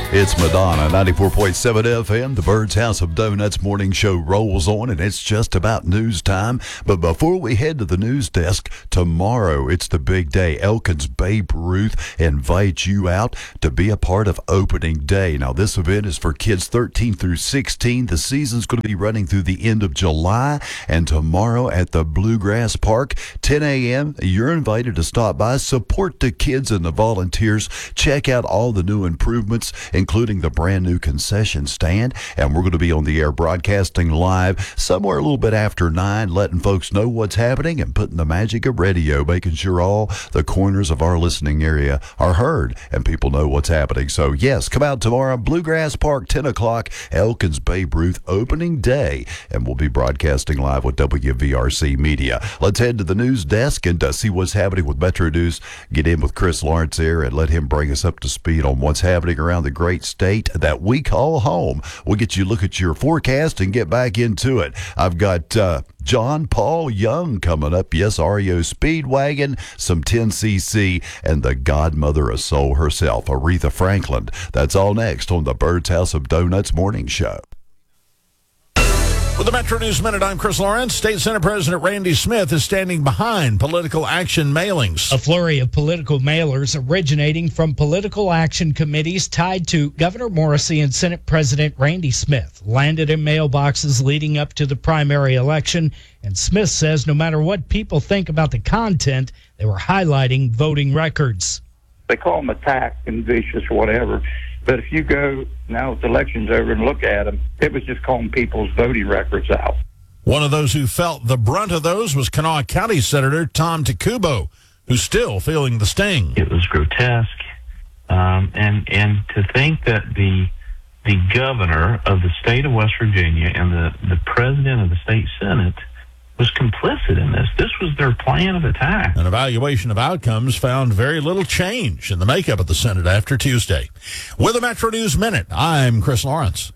It's Madonna, 94.7 FM. The Bird's House of Donuts morning show rolls on, and it's just about news time. But before we head to the news desk, tomorrow it's the big day. Elkin's Babe Ruth invites you out to be a part of opening day. Now, this event is for kids 13 through 16. The season's going to be running through the end of July, and tomorrow at the Bluegrass Park, 10 a.m., you're invited to stop by, support the kids and the volunteers, check out all the new improvements, including the brand new concession stand. And we're going to be on the air broadcasting live somewhere a little bit after 9, letting folks know what's happening and putting the magic of radio, making sure all the corners of our listening area are heard and people know what's happening. So, yes, come out tomorrow, Bluegrass Park, 10 o'clock, Elkin's Babe Ruth opening day. And we'll be broadcasting live with WVRC Media. Let's head to the news desk and see what's happening with Metro News. Get in with Chris Lawrence there and let him bring us up to speed on what's happening around the great state that we call home. We'll get you a look at your forecast and get back into it. I've got John Paul Young coming up. Yes, REO Speedwagon, some 10cc, and the godmother of soul herself, Aretha Franklin. That's all next on the Bird's House of Donuts morning show. With the Metro News Minute, I'm Chris Lawrence. State Senate President Randy Smith is standing behind political action mailings. A flurry of political mailers originating from political action committees tied to Governor Morrisey and Senate President Randy Smith landed in mailboxes leading up to the primary election. And Smith says no matter what people think about the content, they were highlighting voting records. They call them attacked and vicious or whatever. But if you go now with the elections over and look at them, it was just calling people's voting records out. One of those who felt the brunt of those was Kanawha County Senator Tom Takubo, who's still feeling the sting. It was grotesque. And to think that the governor of the state of West Virginia and the president of the state Senate was complicit in this. This was their plan of attack. An evaluation of outcomes found very little change in the makeup of the Senate after Tuesday. With a Metro News Minute, I'm Chris Lawrence.